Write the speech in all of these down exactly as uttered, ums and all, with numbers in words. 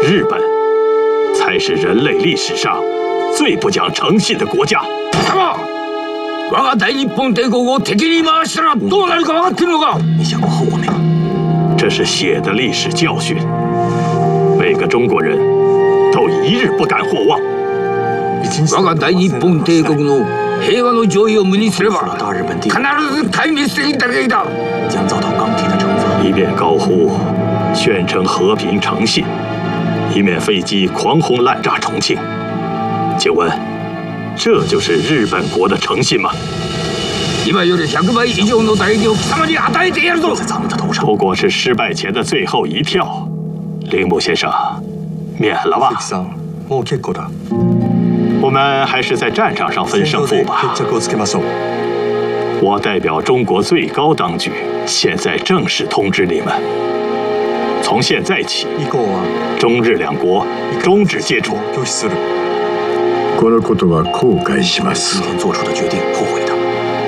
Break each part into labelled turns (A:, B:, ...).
A: 日本才是人类历史上最不讲诚信的国家。
B: 什么？我が大日本帝国を敵に回したらどうなるか分かってるのか？
C: 你想过后果没有？
A: 这是血的历史教训，每个中国人都一日不敢或忘。
B: 我が大日本帝国の平和の上意を無にすれば，必ず壊滅的打撃だ。
C: 将遭到钢铁的惩罚。
A: 一面高呼宣称和平诚信，一面飞机狂轰滥炸重庆。请问，这就是日本国的诚信吗？
B: 今より百倍以上の打撃を貴様に与えてやるぞ！
C: 在咱们的头上。
A: 不过是失败前的最后一跳。铃木先生，免了吧。
D: もう結構だ。
A: 我们还是在战场上分胜负吧。
D: 決着をつけましょう。
A: 我代表中国最高当局，现在正式通知你们：从现在起，中日两国终止接触。
D: このことは後悔します。
C: 今天做出的决定，后悔的。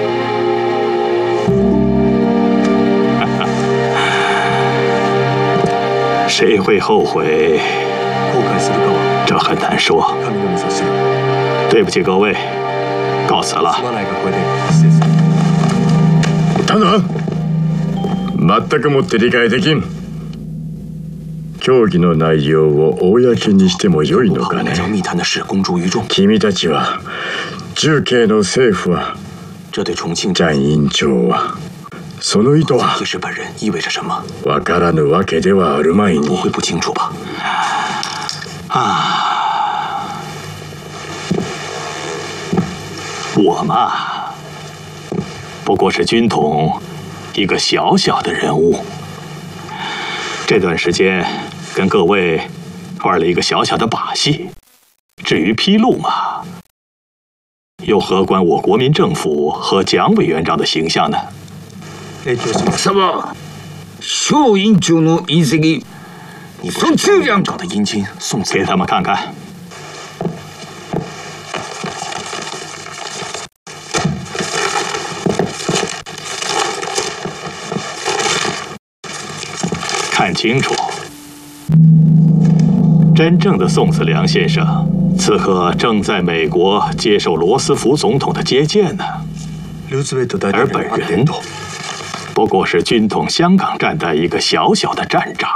A: 谁会后悔？
D: 後悔するかは
A: 这很難說。
D: 神のみぞ知る。
A: 对不起各位，告辞了。
D: すまないがこれで失礼する。頼む。全くもって理解できん。協議の内容を公にしてもよいのかね。
C: 将密談的事公諸於眾。
D: 君たちは、重慶の政府は、
C: 这对重慶
D: ジャン委員長は、その意図は
C: 提示本人意味着什么？
D: わからぬわけではあるまいに。
C: 不会不清楚吧？
A: 啊，我嘛，不过是军统一个小小的人物。这段时间跟各位玩了一个小小的把戏。至于披露嘛，又何关我国民政府和蒋委员长的形象呢？
B: 什么？小委員長の隕石，
C: 你不是这样搞的姻亲宋子？
A: 给他们看看。看清楚，真正的宋子良先生，此刻正在美国接受罗斯福总统的接见呢。而本人不过是军统香港站的一个小小的站长。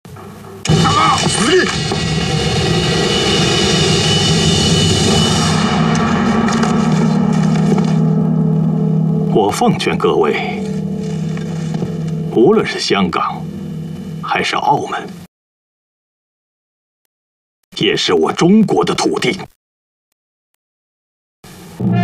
A: 我奉劝各位，无论是香港还是澳门，也是我中国的土地。